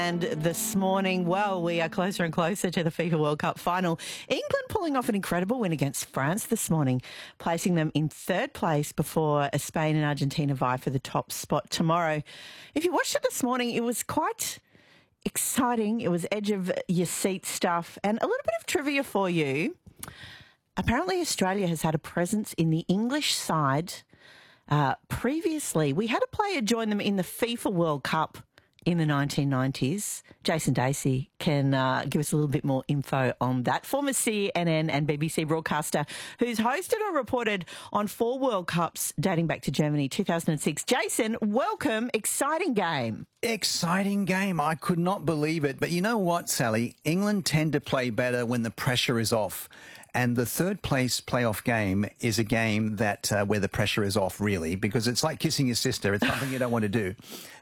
And this morning, well, we are closer and closer to the FIFA World Cup final. England pulling off an incredible win against France this morning, placing them in third place before Spain and Argentina vie for the top spot tomorrow. If you watched it this morning, it was quite exciting. It was edge of your seat stuff, and a little bit of trivia for you. Apparently, Australia has had a presence in the English side previously. We had a player join them in the FIFA World Cup in the 1990s. Jason Dacey can give us a little bit more info on that. Former CNN and BBC broadcaster who's hosted or reported on 4 World Cups dating back to Germany 2006. Jason, welcome. Exciting game. Exciting game. I could not believe it. But you know what, Sally? England tend to play better when the pressure is off. And the third place playoff game is a game that where the pressure is off, really, because it's like kissing your sister. It's something you don't want to do.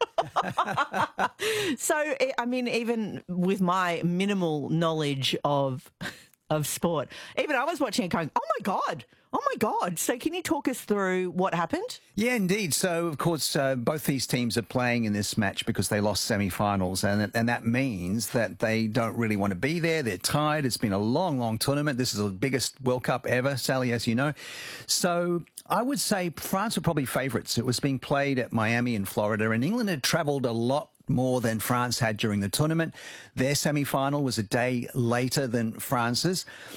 So, I mean, even with my minimal knowledge of sport, even I was watching it going, oh my God. So can you talk us through what happened? Yeah, indeed. So, of course, both these teams are playing in this match because they lost semi-finals, and that means that they don't really want to be there. They're tired. It's been a long, long tournament. This is the biggest World Cup ever, Sally, as you know. So I would say France were probably favourites. It was being played at Miami in Florida, and England had travelled a lot more than France had during the tournament. Their semi-final was a day later than France's.